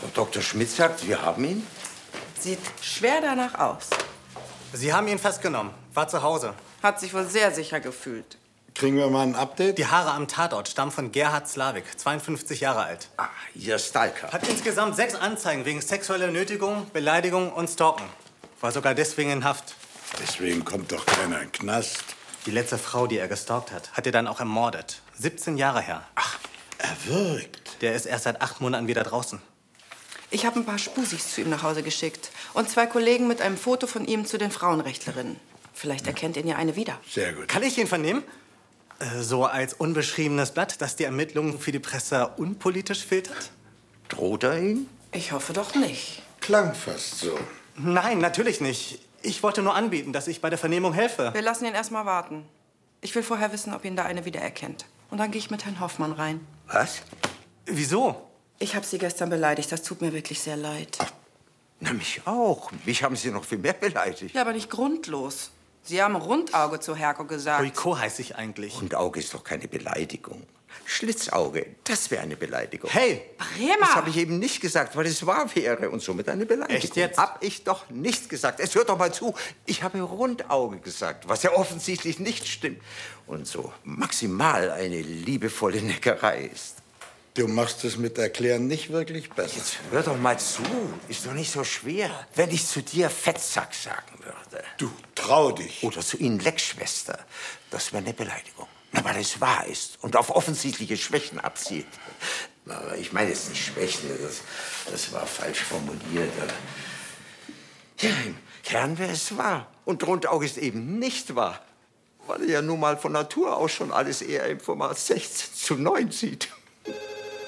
Dr. Schmidt sagt, wir haben ihn. Sieht schwer danach aus. Sie haben ihn festgenommen. War zu Hause. Hat sich wohl sehr sicher gefühlt. Kriegen wir mal ein Update? Die Haare am Tatort stammen von Gerhard Slavik, 52 Jahre alt. Ah, Ihr Stalker. Hat insgesamt 6 Anzeigen wegen sexueller Nötigung, Beleidigung und Stalken. War sogar deswegen in Haft. Deswegen kommt doch keiner in den Knast. Die letzte Frau, die er gestalkt hat er dann auch ermordet. 17 Jahre her. Ach, erwürgt. Der ist erst seit 8 Monaten wieder draußen. Ich habe ein paar Spusis zu ihm nach Hause geschickt. Und 2 Kollegen mit einem Foto von ihm zu den Frauenrechtlerinnen. Vielleicht erkennt ihn ja eine wieder. Sehr gut. Kann ich ihn vernehmen? So als unbeschriebenes Blatt, das die Ermittlungen für die Presse unpolitisch filtert? Droht er ihn? Ich hoffe doch nicht. Klang fast so. Nein, natürlich nicht. Ich wollte nur anbieten, dass ich bei der Vernehmung helfe. Wir lassen ihn erst mal warten. Ich will vorher wissen, ob ihn da eine wiedererkennt. Und dann gehe ich mit Herrn Hoffmann rein. Was? Wieso? Ich habe Sie gestern beleidigt. Das tut mir wirklich sehr leid. Na, mich auch. Mich haben Sie noch viel mehr beleidigt. Ja, aber nicht grundlos. Sie haben Rundauge zu Herko gesagt. Rico heiße ich eigentlich. Und Auge ist doch keine Beleidigung. Schlitzauge, das wäre eine Beleidigung. Hey! Bremer! Das habe ich eben nicht gesagt, weil es wahr wäre und somit eine Beleidigung. Echt jetzt? Hab ich doch nicht gesagt. Es hört doch mal zu. Ich habe Rundauge gesagt, was ja offensichtlich nicht stimmt. Und so maximal eine liebevolle Neckerei ist. Du machst es mit Erklären nicht wirklich besser. Jetzt hör doch mal zu. Ist doch nicht so schwer, wenn ich zu dir Fettsack sagen würde. Du, trau dich. Oder zu Ihnen Leckschwester. Das wäre eine Beleidigung. Na, weil es wahr ist und auf offensichtliche Schwächen abzielt. Aber ich meine jetzt nicht Schwächen, das war falsch formuliert. Ja, im Kern wäre es wahr. Und Rundauge ist eben nicht wahr. Weil er ja nun mal von Natur aus schon alles eher im Format 16:9 sieht.